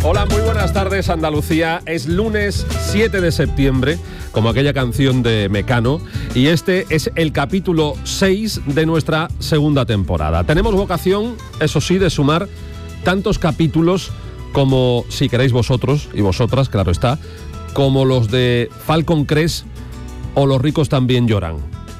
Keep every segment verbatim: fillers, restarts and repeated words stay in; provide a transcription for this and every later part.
Hola, muy buenas tardes, Andalucía. Es lunes siete de septiembre, como aquella canción de Mecano, y este es el capítulo seis de nuestra segunda temporada. Tenemos vocación, eso sí, de sumar tantos capítulos como, si queréis vosotros, y vosotras, claro está, como los de Falcon Crest o Los ricos también lloran.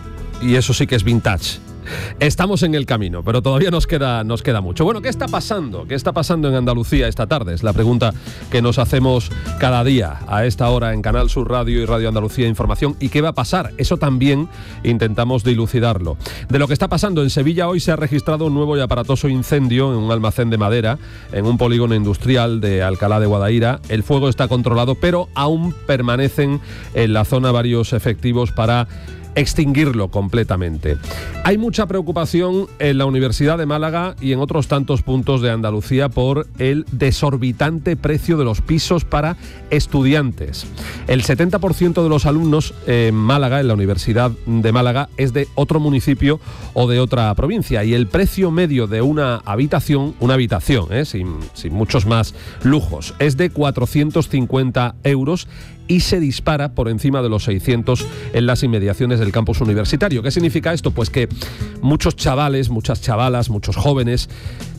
Y eso sí que es vintage. Estamos en el camino, pero todavía nos queda, nos queda mucho. Bueno, ¿qué está pasando? ¿Qué está pasando en Andalucía esta tarde? Es la pregunta que nos hacemos cada día a esta hora en Canal Sur Radio y Radio Andalucía Información. ¿Y qué va a pasar? Eso también intentamos dilucidarlo. De lo que está pasando en Sevilla, hoy se ha registrado un nuevo y aparatoso incendio en un almacén de madera en un polígono industrial de Alcalá de Guadaira. El fuego está controlado, pero aún permanecen en la zona varios efectivos para extinguirlo completamente. Hay mucha preocupación en la Universidad de Málaga y en otros tantos puntos de Andalucía por el desorbitante precio de los pisos para estudiantes. El setenta por ciento de los alumnos en Málaga, en la Universidad de Málaga, es de otro municipio o de otra provincia, y el precio medio de una habitación, una habitación, ¿eh? sin, sin muchos más lujos, es de cuatrocientos cincuenta euros y se dispara por encima de los seiscientos en las inmediaciones del campus universitario. ¿Qué significa esto? Pues que muchos chavales, muchas chavalas, muchos jóvenes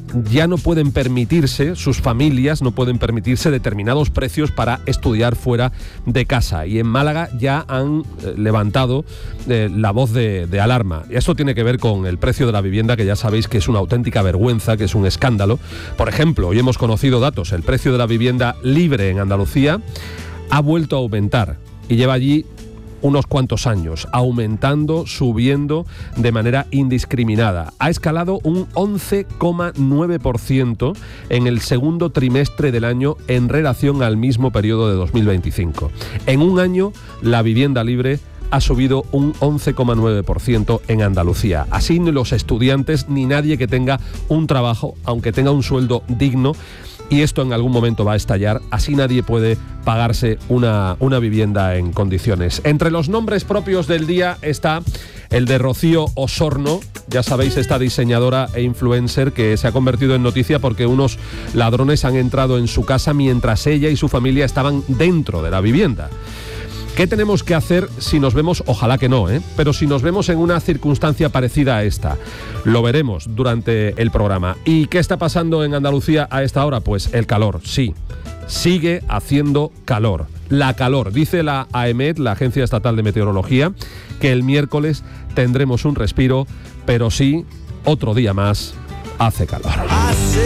ya no pueden permitirse, sus familias no pueden permitirse determinados precios para estudiar fuera de casa. Y en Málaga ya han eh, levantado eh, la voz de, de alarma. Y esto tiene que ver con el precio de la vivienda, que ya sabéis que es una auténtica vergüenza, que es un escándalo. Por ejemplo, hoy hemos conocido datos. El precio de la vivienda libre en Andalucía ha vuelto a aumentar y lleva allí unos cuantos años, aumentando, subiendo de manera indiscriminada. Ha escalado un once coma nueve por ciento en el segundo trimestre del año en relación al mismo periodo de dos mil veinticinco. En un año, la vivienda libre ha subido un once coma nueve por ciento en Andalucía. Así ni los estudiantes ni nadie que tenga un trabajo, aunque tenga un sueldo digno, y esto en algún momento va a estallar, así nadie puede pagarse una, una vivienda en condiciones. Entre los nombres propios del día está el de Rocío Osorno, ya sabéis, esta diseñadora e influencer que se ha convertido en noticia porque unos ladrones han entrado en su casa mientras ella y su familia estaban dentro de la vivienda. ¿Qué tenemos que hacer si nos vemos? Ojalá que no, ¿eh? Pero si nos vemos en una circunstancia parecida a esta. Lo veremos durante el programa. ¿Y qué está pasando en Andalucía a esta hora? Pues el calor, sí. Sigue haciendo calor. La calor. Dice la AEMET, la Agencia Estatal de Meteorología, que el miércoles tendremos un respiro, pero sí, otro día más, hace calor. Hace